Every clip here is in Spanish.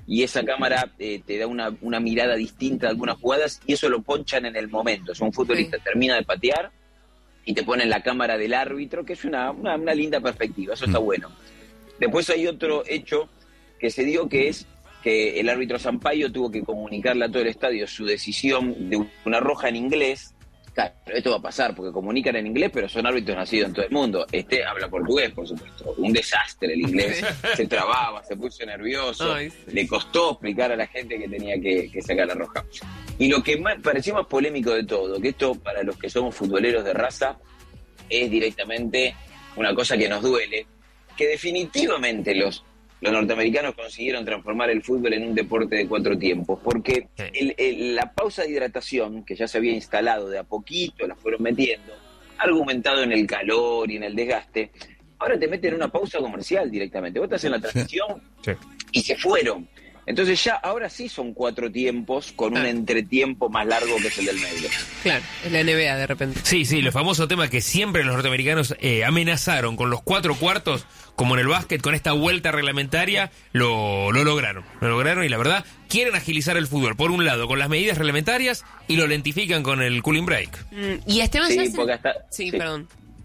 y esa cámara te da una mirada distinta de algunas jugadas, y eso lo ponchan en el momento. O sea, un futbolista termina de patear y te ponen la cámara del árbitro, que es una linda perspectiva, eso está bueno. Después hay otro hecho que se dio, que es que el árbitro Sampaio tuvo que comunicarle a todo el estadio su decisión de una roja en inglés. Claro, esto va a pasar porque comunican en inglés, pero son árbitros nacidos en todo el mundo. Habla portugués, por supuesto. Un desastre el inglés. Se trababa, se puso nervioso. Ay, sí. Le costó explicar a la gente que tenía que sacar la roja. Y lo que pareció más polémico de todo, que esto para los que somos futboleros de raza es directamente una cosa que nos duele, que definitivamente los norteamericanos consiguieron transformar el fútbol en un deporte de 4 tiempos, porque la pausa de hidratación, que ya se había instalado de a poquito, la fueron metiendo, argumentado en el calor y en el desgaste, ahora te meten una pausa comercial directamente. Vos estás en la transmisión y se fueron. Entonces ya, ahora sí son 4 tiempos con un entretiempo más largo que es el del medio. Claro, es la NBA de repente. Sí, el famoso tema que siempre los norteamericanos amenazaron con los 4 cuartos, como en el básquet, con esta vuelta reglamentaria, lo lograron. Lo lograron y la verdad, quieren agilizar el fútbol, por un lado, con las medidas reglamentarias y lo lentifican con el cooling break. Y Esteban sí, porque hasta, perdón.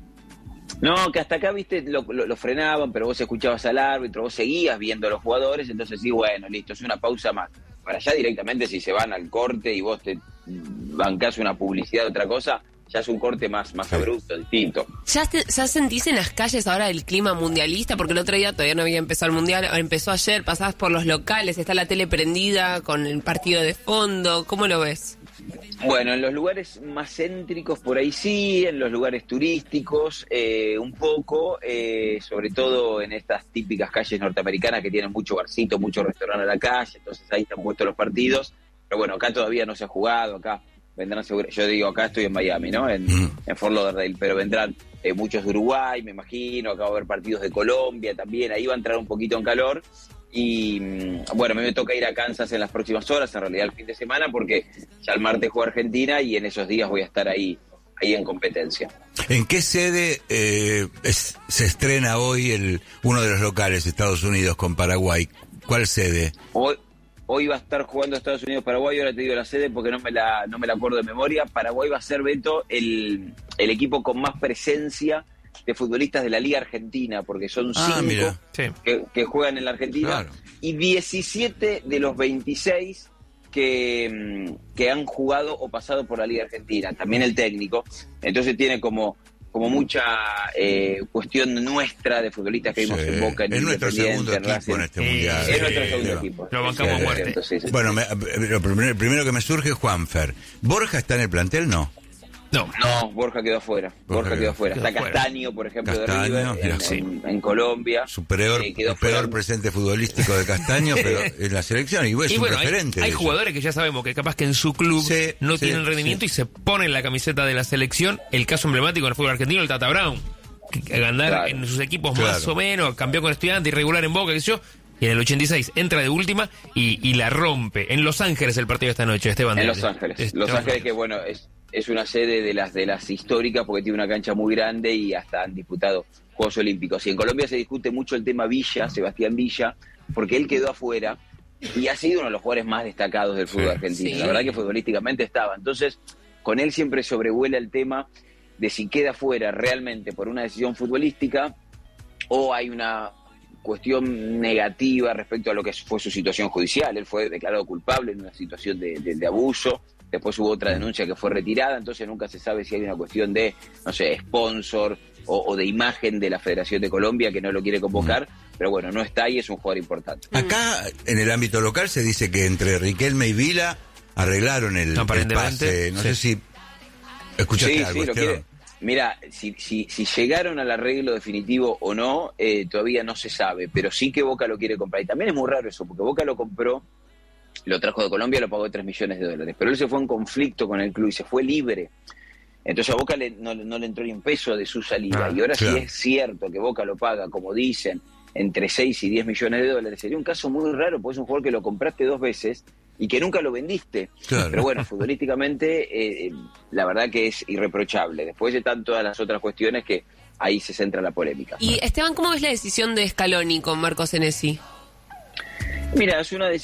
No, que hasta acá, viste, lo frenaban, pero vos escuchabas al árbitro, vos seguías viendo a los jugadores, entonces sí, bueno, listo, es una pausa más. Para allá directamente, si se van al corte y vos te bancás una publicidad de otra cosa, ya es un corte más abrupto, distinto. ¿Ya sentís en las calles ahora el clima mundialista? Porque el otro día todavía no había empezado el mundial, empezó ayer, pasabas por los locales, está la tele prendida con el partido de fondo, ¿cómo lo ves? Bueno, en los lugares más céntricos por ahí sí, en los lugares turísticos un poco, sobre todo en estas típicas calles norteamericanas que tienen mucho barcito, mucho restaurante a la calle, entonces ahí están puestos los partidos, pero bueno, acá todavía no se ha jugado, acá vendrán, yo digo, acá estoy en Miami, ¿no? En Fort Lauderdale, pero vendrán muchos de Uruguay, me imagino, acá va a haber partidos de Colombia también, ahí va a entrar un poquito en calor. Y bueno, a mí me toca ir a Kansas en las próximas horas, en realidad el fin de semana, porque ya el martes juega Argentina y en esos días voy a estar ahí en competencia. ¿En qué sede se estrena hoy uno de los locales, Estados Unidos con Paraguay? ¿Cuál sede? Hoy va a estar jugando Estados Unidos-Paraguay, ahora te digo la sede porque no me la acuerdo de memoria. Paraguay va a ser, Beto, el equipo con más presencia de futbolistas de la Liga Argentina, porque son 5 que juegan en la Argentina, claro, y 17 de los 26 que han jugado o pasado por la Liga Argentina, también el técnico. Entonces tiene como mucha cuestión nuestra de futbolistas que vimos en Boca, en nuestro segundo equipo en este mundial. Es nuestro segundo equipo. Lo bancamos a muerte. Entonces, bueno, lo primero que me surge es Juanfer. ¿Borja está en el plantel? No, Borja quedó afuera. Está Castaño, por ejemplo, de River, en Colombia. Su peor presente futbolístico de Castaño, pero en la selección, y es un referente. Hay jugadores que ya sabemos que capaz que en su club no tienen rendimiento y se ponen la camiseta de la selección. El caso emblemático en el fútbol argentino, el Tata Brown, que andar en sus equipos más o menos, campeón con Estudiantes, irregular en Boca, qué sé yo. Y en el 86 entra de última y la rompe. En Los Ángeles el partido esta noche, Esteban. En Los Ángeles. Los Ángeles, que bueno, es una sede de las históricas porque tiene una cancha muy grande y hasta han disputado Juegos Olímpicos. Y en Colombia se discute mucho el tema Villa, Sebastián Villa, porque él quedó afuera y ha sido uno de los jugadores más destacados del fútbol argentino. La verdad que futbolísticamente estaba. Entonces, con él siempre sobrevuela el tema de si queda fuera realmente por una decisión futbolística o hay una cuestión negativa respecto a lo que fue su situación judicial. Él fue declarado culpable en una situación de abuso. Después hubo otra denuncia que fue retirada, entonces nunca se sabe si hay una cuestión de, no sé, sponsor o de imagen de la Federación de Colombia que no lo quiere convocar, pero bueno, no está ahí, es un jugador importante. Acá, en el ámbito local, se dice que entre Riquelme y Vila arreglaron el pase. No sé si escuchaste algo, Esteban. Mira, si llegaron al arreglo definitivo o no, todavía no se sabe, pero sí que Boca lo quiere comprar. Y también es muy raro eso, porque Boca lo compró, lo trajo de Colombia, lo pagó $3 millones, pero él se fue en conflicto con el club y se fue libre. Entonces a Boca no le entró ni un peso de su salida. Y ahora sí es cierto que Boca lo paga, como dicen, entre 6 y $10 millones. Sería un caso muy raro, porque es un jugador que lo compraste 2 veces y que nunca lo vendiste. Claro. Pero bueno, futbolísticamente la verdad que es irreprochable. Después están todas las otras cuestiones que ahí se centra la polémica. Y Esteban, ¿cómo ves la decisión de Scaloni con Marco Senesi? Mira, es una decisión